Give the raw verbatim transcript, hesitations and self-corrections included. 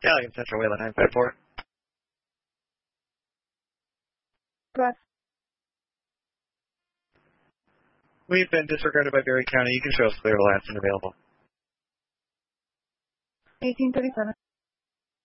Galligan Central, Wayland nine five four. Go We've been disregarded by Berry County. You can show us clear to Lansing available. eighteen thirty-seven.